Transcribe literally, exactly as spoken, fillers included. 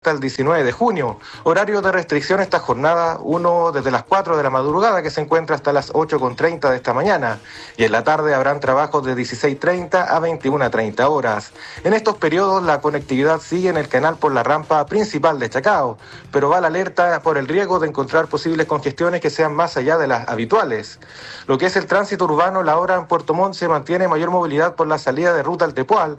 hasta el diecinueve de junio. Horario de restricción esta jornada, uno desde las cuatro de la madrugada, que se encuentra hasta las ocho con treinta de esta mañana. Y en la tarde habrán trabajos de dieciséis treinta a veintiuna treinta horas. En estos periodos la conectividad sigue en el canal por la rampa principal de Chacao, pero va la alerta por el riesgo de encontrar posibles congestiones que sean más allá de las habituales. Lo que es el tránsito urbano, la hora en Puerto Montt se mantiene mayor movilidad por la salida de ruta al Tepual,